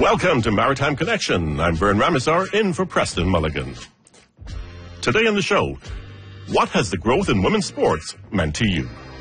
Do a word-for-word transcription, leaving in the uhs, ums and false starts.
Welcome to Maritime Connection. I'm Vern Ramazar, in for Preston Mulligan. Today on the show, what has the growth in women's sports meant to you?